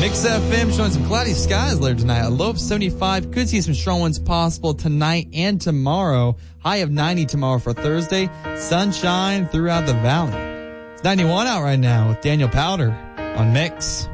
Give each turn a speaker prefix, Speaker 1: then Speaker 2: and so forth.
Speaker 1: Mix FM showing some cloudy skies later tonight. A low of 75. Could see some strong winds possible tonight and tomorrow. High of 90 tomorrow for Thursday. Sunshine throughout the valley. It's 91 out right now with Daniel Powder on Mix.